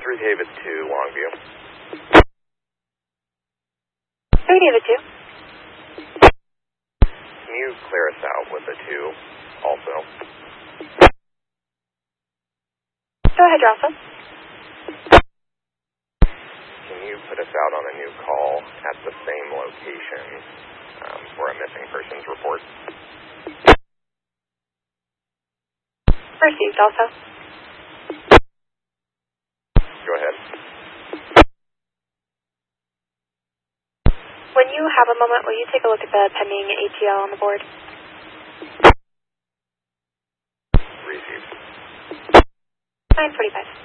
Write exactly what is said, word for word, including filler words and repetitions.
three David two, Longview. three David two. Can you clear us out with a two also? Go ahead, Ralph. Can you put us out on a new call at the same location um, for a missing persons report? Received also. Go ahead. When you have a moment, will you take a look at the pending A T L on the board? Received. nine forty-five.